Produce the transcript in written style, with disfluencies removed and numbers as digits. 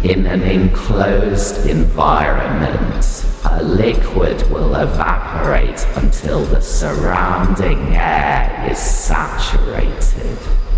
In an enclosed environment, a liquid will evaporate until the surrounding air is saturated.